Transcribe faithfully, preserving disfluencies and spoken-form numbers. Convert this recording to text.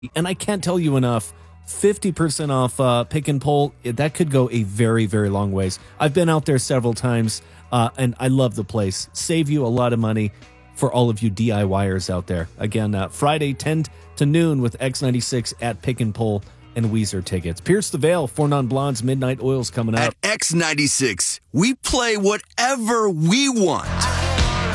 And I can't tell you enough, fifty percent off uh, Pick and Pull, that could go a very, very long ways. I've been out there several times, uh, and I love the place. Save you a lot of money for all of you DIYers out there. Again, uh, Friday, ten to noon with X ninety-six at Pick and Pull and Weezer tickets. Pierce the Veil, Four Non Blondes, Midnight Oil's coming up. At X ninety-six, we play whatever we want.